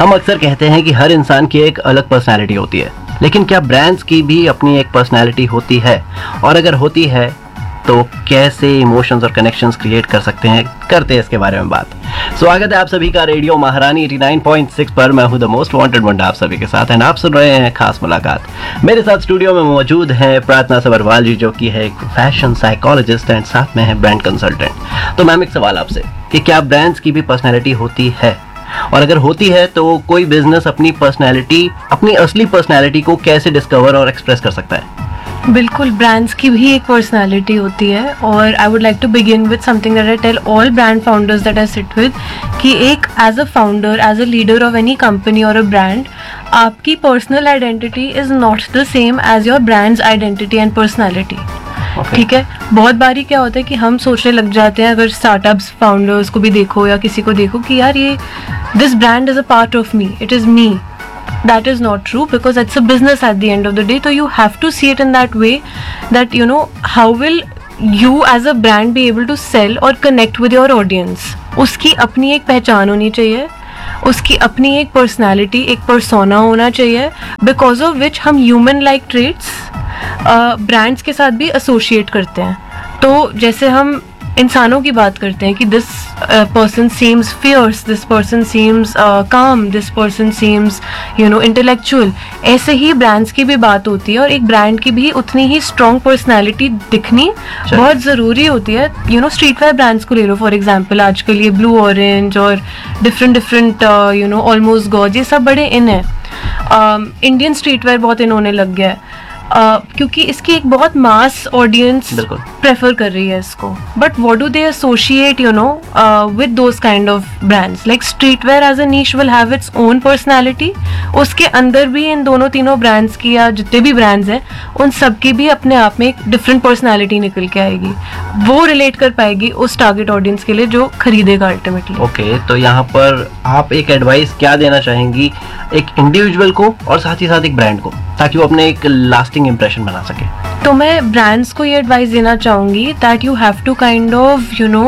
हम अक्सर कहते हैं कि हर इंसान की एक अलग पर्सनैलिटी होती है, लेकिन क्या ब्रांड्स की भी अपनी एक पर्सनैलिटी होती है? और अगर होती है तो कैसे इमोशंस और कनेक्शंस क्रिएट कर सकते हैं, करते हैं इसके बारे में बात। स्वागत है आप सभी का रेडियो महारानी 89.6 पर। मैं हूं द मोस्ट वांटेड वंडा आप सभी के साथ, एंड आप सुन रहे हैं खास मुलाकात। मेरे साथ स्टूडियो में मौजूद हैं प्रार्थना सबरवाल जी, जो कि है एक फैशन साइकोलॉजिस्ट एंड साथ में है ब्रांड कंसल्टेंट। तो मैम, एक सवाल आपसे कि क्या ब्रांड्स की भी पर्सनैलिटी होती है, और अगर होती है तो कोई बिजनेस अपनी पर्सनैलिटी, अपनी असली पर्सनैलिटी को कैसे डिस्कवर और एक्सप्रेस कर सकता है? बिल्कुल, ब्रांड्स की भी एक पर्सनालिटी होती है। और I would like to begin with something that I tell all brand founders that I sit with, कि एक as a founder, as a leader of any company और अ ब्रांड, आपकी personal identity is not the same as your brands identity and personality. ठीक है, बहुत बारी क्या होता है कि हम सोचने लग जाते हैं, अगर स्टार्टअप्स फाउंडर्स को भी देखो या किसी को देखो, कि यार ये this brand is a part of me, it is me. That is not true, because it's a business at the end of the day. So you have to see it in that way, that you know, how will you as a brand be able to sell or connect with your audience? उसकी अपनी एक पहचान होनी चाहिए, उसकी अपनी एक personality, एक पर्सोना होना चाहिए, बिकॉज ऑफ विच हम ह्यूमन लाइक ट्रेट्स ब्रांड्स के साथ भी एसोशिएट करते हैं। तो जैसे हम इंसानों की बात करते हैं कि this person seems fears, this person seems काम, दिस पर्सन सीम्स इंटेलेक्चुअल, ऐसे ही ब्रांड्स की भी बात होती है। और एक ब्रांड की भी उतनी ही स्ट्रॉन्ग पर्सनैलिटी दिखनी बहुत ज़रूरी होती है। स्ट्रीट वेयर ब्रांड्स को ले लो फॉर एग्जाम्पल, आजकल ये ब्लू ऑरेंज और डिफरेंट ऑलमोस्ट गॉर्ज, ये सब बड़े इन है। इंडियन स्ट्रीट वेयर बहुत इन होने लग गया है, क्योंकि इसकी एक बहुत मास ऑडियंस प्रेफर कर रही है इसको। But what do they associate with those kind of brands? Like street wear as a niche will have its own personality. उसके अंदर भी इन दोनों तीनों ब्रांड्स की, या जितने भी ब्रांड्स हैं, उन सब की भी अपने आप में एक डिफरेंट पर्सनैलिटी निकल के आएगी। वो रिलेट कर पाएगी उस टारगेट ऑडियंस के लिए जो खरीदेगा अल्टीमेटली। ओके, तो यहाँ पर आप एक एडवाइस क्या देना चाहेंगी एक इंडिविजुअल को और साथ ही साथ एक ब्रांड को, ताकि वो अपने एक लास्टिंग इंप्रेशन बना सके? तो मैं ब्रांड्स को ये एडवाइस देना चाहूँगी that you have to kind of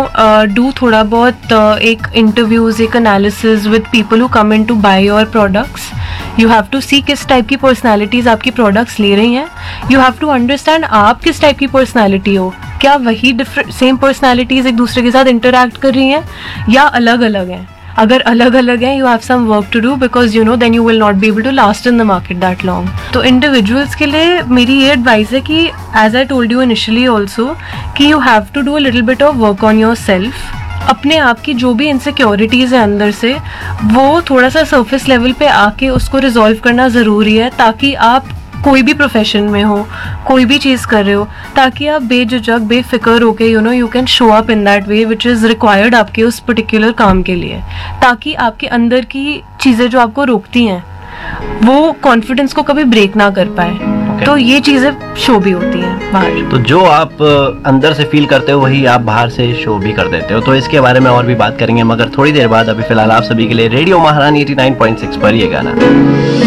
do थोड़ा बहुत एक इंटरव्यूज, एक analysis with people who come in to by your products. You have to सी किस टाइप की पर्सनैलिटीज आपकी प्रोडक्ट्स ले रही हैं। यू हैव टू अंडरस्टैंड आप किस टाइप की पर्सनैलिटी हो। क्या वही डिफरेंट सेम पर्सनैलिटीज एक दूसरे के साथ इंटरैक्ट कर रही हैं, या अलग अलग हैं? अगर अलग अलग हैं, you have some work to do, because then you will not be able to last in the market that long. तो इंडिविजुअल्स के लिए मेरी ये एडवाइस है कि as I told you initially also, कि you have to do a little bit of work on your self. अपने आप की जो भी इनसिक्योरिटीज़ है अंदर से, वो थोड़ा सा सरफेस लेवल पे आके उसको रिजॉल्व करना ज़रूरी है, ताकि आप कोई भी प्रोफेशन में हो, कोई भी चीज़ कर रहे हो, ताकि आप बेझिझक, बेफिक्र होके you can show up in that way which is required आपके उस पर्टिकुलर काम के लिए, ताकि आपके अंदर की चीज़ें जो आपको रोकती हैं वो कॉन्फिडेंस को कभी ब्रेक ना कर पाए। तो ये चीज़ें शो भी होती हैं बाहर। तो जो आप अंदर से फील करते हो वही आप बाहर से शो भी कर देते हो। तो इसके बारे में और भी बात करेंगे, मगर थोड़ी देर बाद। अभी फिलहाल आप सभी के लिए रेडियो महारानी 89.6 पर ये गाना।